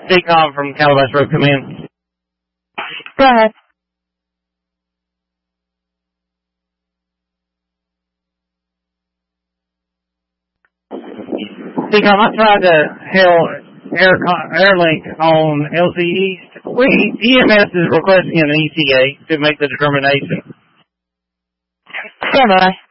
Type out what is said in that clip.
CCOM from Calabash Road. Come in. Go ahead. CCOM, I tried to Airlink on LC East. EMS is requesting an ETA to make the determination. Stand by.